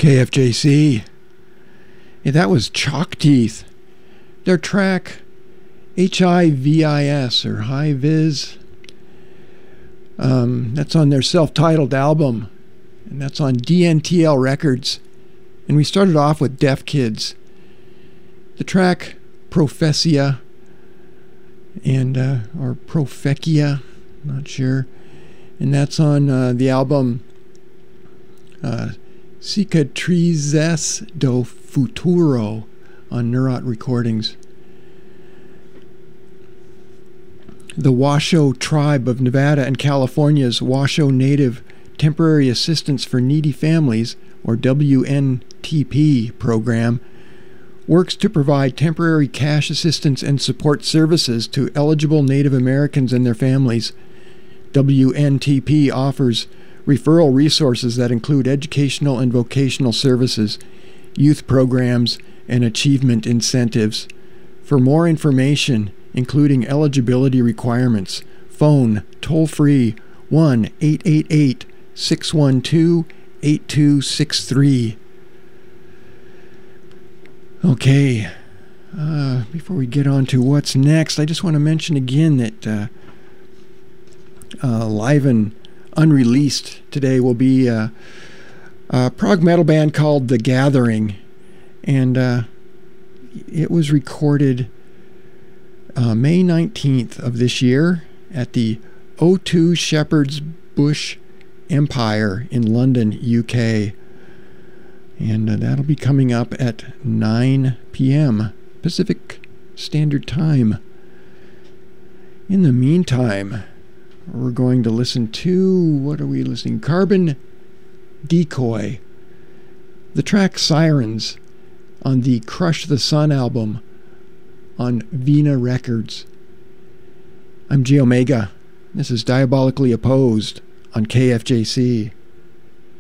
KFJC. Yeah, that was Chalk Teeth. Their track HIVIS or High Viz. That's on their self-titled album, and that's on DNTL Records. And we started off with Deaf Kids. The track Profecia and or Profecia, not sure. And that's on the album Cicatrizes do Futuro on Neurot Recordings. The Washoe Tribe of Nevada and California's Washoe Native Temporary Assistance for Needy Families, or WNTP program, works to provide temporary cash assistance and support services to eligible Native Americans and their families. WNTP offers referral resources that include educational and vocational services, youth programs, and achievement incentives. For more information, including eligibility requirements, phone toll-free 1-888-612-8263. Okay, before we get on to what's next, I just want to mention again that live and unreleased today will be a prog metal band called The Gathering, and it was recorded May 19th of this year at the O2 Shepherd's Bush Empire in London, UK. And that'll be coming up at 9 p.m. Pacific Standard Time. In the meantime, we're going to listen to, what are we listening? Carbon Decoy. The track Sirens on the Crush the Sun album on Vina Records. I'm G Omega. This is Diabolically Opposed on KFJC.